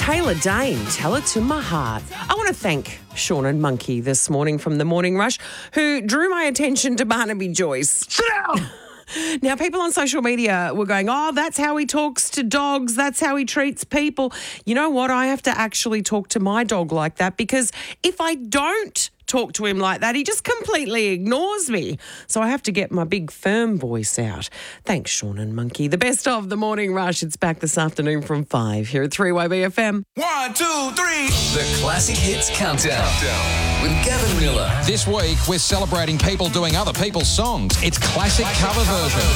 Taylor Dane, Tell It to My Heart. I want to thank Sean and Monkey this morning from the Morning Rush, who drew my attention to Barnaby Joyce. Sit down! Now, people on social media were going, oh, that's how he talks to dogs. That's how he treats people. You know what? I have to actually talk to my dog like that, because if I don't talk to him like that, he just completely ignores me. So I have to get my big firm voice out. Thanks, Sean and Monkey. The best of the Morning Rush. It's back this afternoon from 5 here at 3YBFM. 1, 2, 3. The Classic Hits Countdown with Gavin Miller. This week, we're celebrating people doing other people's songs. It's classic cover version.